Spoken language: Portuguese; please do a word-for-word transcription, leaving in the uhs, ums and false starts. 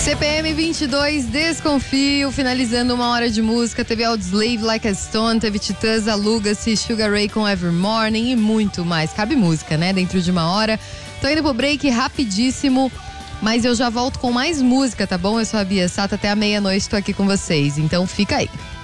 C P M vinte e dois, Desconfio, finalizando uma hora de música. Teve Audioslave, Like a Stone, teve Titãs, Aluga-se, Sugar Ray com Every Morning e muito mais. Cabe música, né? Dentro de uma hora. Tô indo pro break rapidíssimo, mas eu já volto com mais música, tá bom? Eu sou a Bia Sato, até a meia-noite tô aqui com vocês, então fica aí.